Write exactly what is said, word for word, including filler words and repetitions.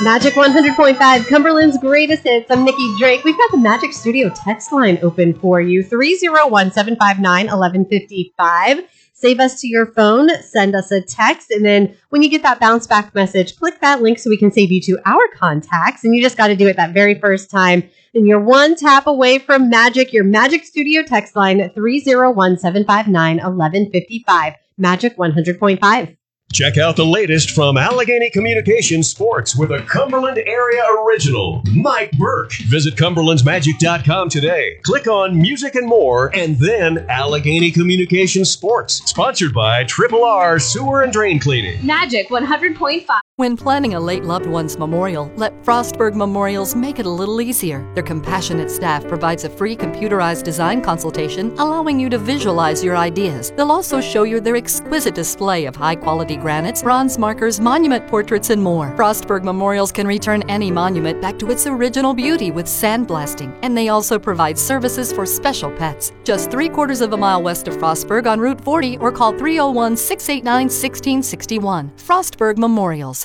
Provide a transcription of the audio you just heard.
Magic one hundred point five, Cumberland's greatest hits. I'm Nikki Drake. We've got the Magic Studio text line open for you, three oh one, seven five nine, one one five five. Save us to your phone, send us a text, and then when you get that bounce back message, click that link so we can save you to our contacts. And you just got to do it that very first time. And you're one tap away from Magic, your Magic Studio text line, three oh one, seven five nine, one one five five. Magic one hundred point five. Check out the latest from Allegheny Communications Sports with a Cumberland area original, Mike Burke. Visit Cumberlands Magic dot com today. Click on Music and More, and then Allegheny Communications Sports. Sponsored by Triple R Sewer and Drain Cleaning. Magic one hundred point five. When planning a late loved one's memorial, let Frostburg Memorials make it a little easier. Their compassionate staff provides a free computerized design consultation, allowing you to visualize your ideas. They'll also show you their exquisite display of high-quality granites, bronze markers, monument portraits, and more. Frostburg Memorials can return any monument back to its original beauty with sandblasting, and they also provide services for special pets. Just three quarters of a mile west of Frostburg on Route forty, or call three oh one, six eight nine, one six six one. Frostburg Memorials.